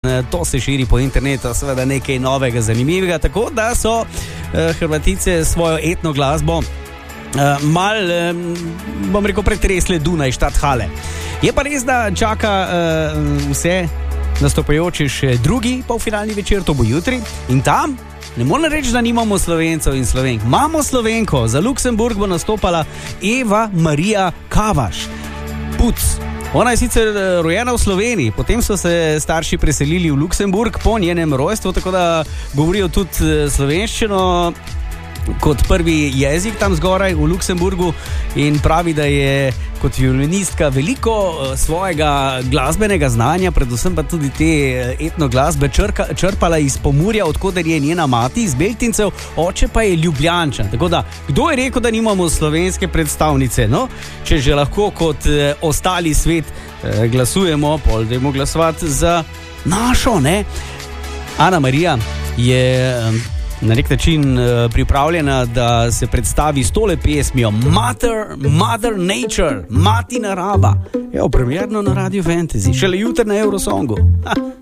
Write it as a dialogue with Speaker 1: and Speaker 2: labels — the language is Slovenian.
Speaker 1: To se širi po internetu, seveda nekaj novega, zanimivega, tako da so Hrvatice svojo etno glasbo bom rekel, pretresle Dunaj, Stadthalle. Je pa res, da čaka vse nastopajoče še drugi polfinalni večer, to bo jutri, in tam ne morem reči, da nimamo Slovencev in Slovenk. Imamo Slovenko, za Luksemburg bo nastopala Eva Marija Kavaš. Puc. Ona je sicer rojena v Sloveniji, potem so se starši preselili v Luksemburg po njenem rojstvu, tako da govorijo tudi slovenščino kot prvi jezik tam zgoraj v Luksemburgu in pravi, da je kot violinistka veliko svojega glasbenega znanja, predvsem pa tudi te etno glasbe črpala iz Pomurja, odkoder je njena mati, iz Beltincev, oče pa je Ljubljančan. Tako da, kdo je rekel, da nimamo slovenske predstavnice? No, če že lahko kot ostali svet glasujemo, pol dajmo glasovati za našo, ne? Ana Marija je na nek način pripravljena, da se predstavi s tole pesmijo Mother Nature, Mati narava. Evo, premierno na Radio Fantasy, šele jutri na Eurosongu.